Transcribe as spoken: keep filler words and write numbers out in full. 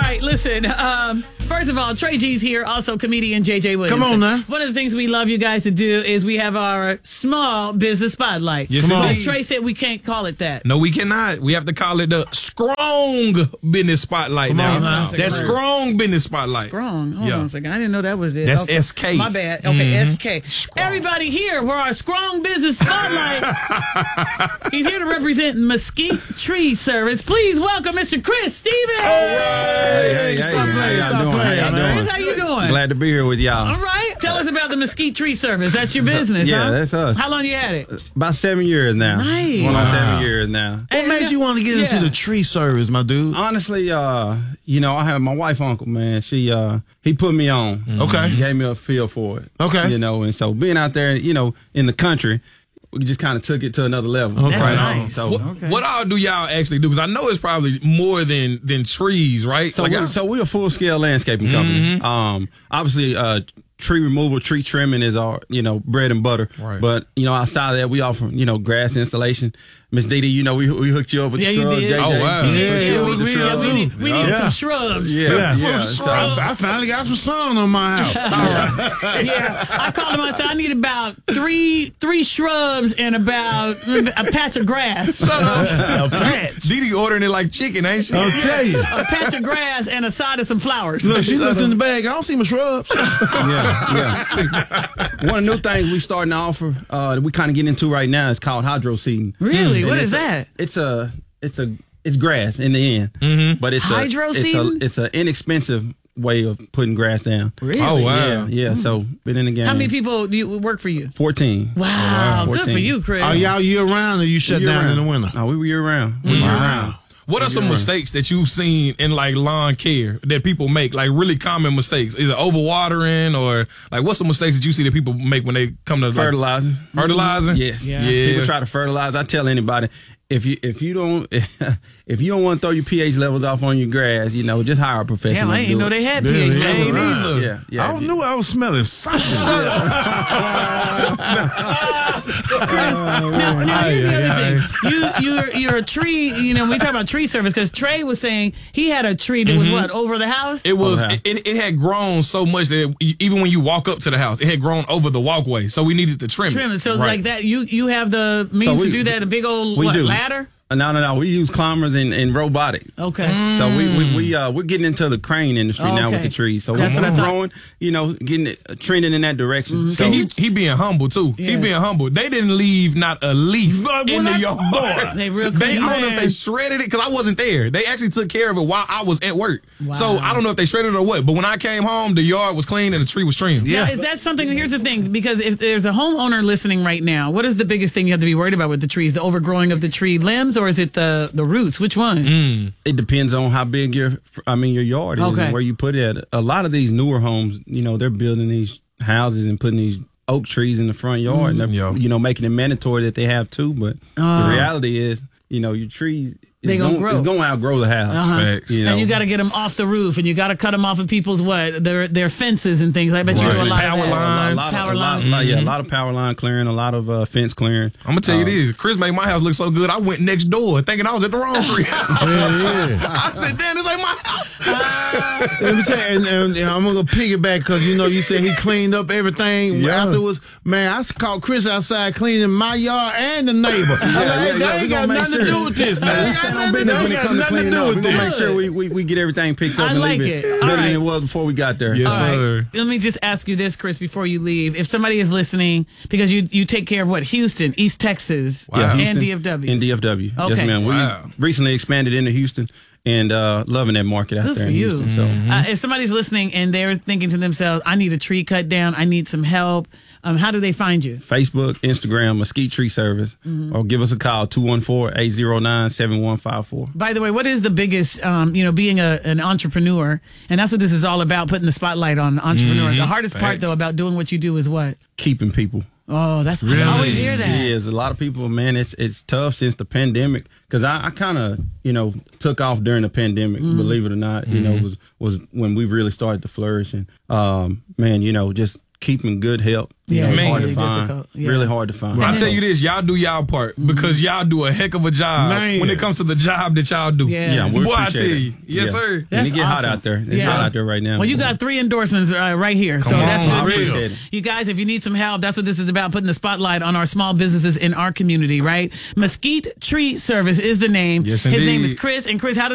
right, listen. Um, first of all, Trey G's here, also comedian J J Williams. Come on now. One of the things we love you guys to do is we have our small business spotlight. Yes, But indeed. Trey said we can't call it that. No, we cannot. We have to call it the Strong Business Spotlight now. on now. That's Strong Business Spotlight. Strong. Hold Yeah. on a second. I didn't know that was it. That's Okay. S K. My bad. Okay, Mhm. S K. Everybody here for our Strong Business Spotlight. He's here to represent Mesquite Tree Service. Please welcome Mister Chris Stevens. Hey, hey, hey, Stop how playing, y'all stop doing? How playing, y'all man. doing? How you doing? Glad to be here with y'all. All right. Tell us about the Mesquite Tree Service. That's your business, Yeah, huh? that's us. How long you had it? About seven years now. Nice. Going on Wow. seven years now. What made you want to get Yeah. into the tree service, my dude? Honestly, uh, you know, I have my wife, uncle, man. She, uh, he put me on. Okay. He gave me a feel for it. Okay. You know, and so being out there, you know, in the country, we just kind of took it to another level. Okay. That's Right. nice. So, What, what all do y'all actually do? Because I know it's probably more than than trees, right? so, Like, we're, I- so we're a full scale landscaping company. Um, obviously, uh, tree removal, tree trimming is our, you know, bread and butter. Right. But, you know, outside of that, we offer, you know, grass installation. Miss Didi, you know, we we hooked you up with Yeah, the you shrubs. did. J J, Oh, wow. we hooked Yeah, you yeah, up we- with the we shrubs. did We need, we need Yeah. some shrubs. Yeah, Yeah. yeah. Some So- I, I finally got some sun on my house. All right. Yeah, I called him. I said I need about three three shrubs and about a patch of grass. Shut up. A patch. Didi ordering it like chicken, ain't she? I'll tell you. A patch of grass and a side of some flowers. Look, she looked in the bag. I don't see my shrubs. yeah, yeah. One of the new things we starting to offer, uh, that we kind of get into right now is called hydro seeding. Really? And What it's is a- that? It's a, it's a, it's grass in the end, mm-hmm. but it's Hydro a, it's seeding? a, it's an inexpensive way of putting grass down. Really? Oh, wow. Yeah, yeah. So been in the game. How many people do you work for you? Fourteen. Wow, good for fourteen. you, Chris. Are y'all year round or you shut Year down round. in the winter? Oh, we were year round. We were year round. What are some mistakes that you've seen in like lawn care that people make? Like really common mistakes? Is it overwatering or like what's some mistakes that you see that people make when they come to like, Fertilizing. fertilizing? Yes. Yeah. Yeah. People try to fertilize. I tell anybody, if you if you don't if you don't want to throw your pH levels off on your grass, you know, just hire a professional. Damn, I to didn't do know it. they had Yeah, pH yeah, levels. Ain't right. either. Yeah, yeah. I if you- knew I was smelling something. Now, now here's the other thing. You, you're, you're a tree, you know, we talk about tree service because Trey was saying he had a tree that was what, over the house? It was. Okay. It, it had grown so much that even when you walk up to the house, it had grown over the walkway. So we needed to trim, Trim. it. So Right. like that, you you have the means So we- to do that, a big old we what, do. ladder? Uh, No, no, no. We use climbers and, and robotic. Okay. So we we we uh we're getting into the crane industry now with Okay. the trees. So That's we're what I thought. growing, you know, getting it uh, trending in that direction. So And he he being humble too. He Yeah. being humble. They didn't leave not a leaf But in when the I- yard. boy. They real They, I clean. don't know if Man. they shredded it because I wasn't there. They actually took care of it while I was at work. So I don't know if they shredded it or what. But when I came home, the yard was clean and the tree was trimmed. Now, is that something? Here's the thing, because if there's a homeowner listening right now, what is the biggest thing you have to be worried about with the trees? The overgrowing of the tree limbs, or is it the the roots? Which one? it depends on how big your I mean your yard is Okay. and where you put it. A lot of these newer homes, you know, they're building these houses and putting these oak trees in the front yard and they're Yeah. you know making it mandatory that they have to. But Uh. the reality is, you know, your trees They it's gonna gonna, grow. it's gonna outgrow the house. Uh-huh. Facts. You know? And you got to get them off the roof, and you got to cut them off of people's what their their fences and things. I bet you Right. do a lot Power of that. lines. A lot of- Power a lot- line. a lot- yeah, a lot of power line clearing, a lot of uh, fence clearing. I'm gonna tell you this. Chris made my house look so good. I went next door thinking I was at the wrong tree. I said, "Damn, this ain't my house." Let me tell you, and, and, and I'm gonna piggyback because you know you said he cleaned up everything Yeah. afterwards. Man, I caught Chris outside cleaning my yard and the neighbor. I'm like, yeah, hey, yeah, that we ain't gonna got make nothing sure. to do with this, man. We stand on business when it comes to cleaning up. We're gonna make sure we, we, we get everything picked up I and like leave it, it. All better right. than it was before we got there. Yes, All right. sir. Let me just ask you this, Chris, before you leave. If somebody is listening, because you you take care of what? Houston, East Texas, Wow. and Houston D F W. And D F W. Yes, Okay. ma'am. We Wow. recently expanded into Houston and uh, loving that market out Good there for in you. Houston. So Uh, if somebody's listening and they're thinking to themselves, I need a tree cut down, I need some help, um, how do they find you? Facebook, Instagram, Mesquite Tree Service, Mm-hmm. or give us a call, two one four, eight zero nine, seven one five four. By the way, what is the biggest, um, you know, being a, an entrepreneur, and that's what this is all about, putting the spotlight on the entrepreneur. The hardest part, Facts. though, about doing what you do is what? Keeping people. Oh, that's Really? I always hear that. It is. A lot of people, man, it's it's tough since the pandemic. Because I, I kind of, you know, took off during the pandemic, believe it or not. You know, was was when we really started to flourish. And, um, man, you know, just keeping good help. You Yeah, know, it's man. hard really to find. difficult. Yeah. Really hard to find. But I tell you this, y'all do y'all part because y'all do a heck of a job Man. when it comes to the job that y'all do. Yeah. Yeah, we Boy, I appreciate tell it. you. Yes, Yeah. sir. And That's it get hot awesome. out there. It's Yeah. hot out there right now. Well, you got three endorsements uh, right here, so Come that's on, good I news. appreciate it. You guys, if you need some help, that's what this is about, putting the spotlight on our small businesses in our community, right? Mesquite Tree Service is the name. Yes, His name indeed. is Chris. And Chris, how does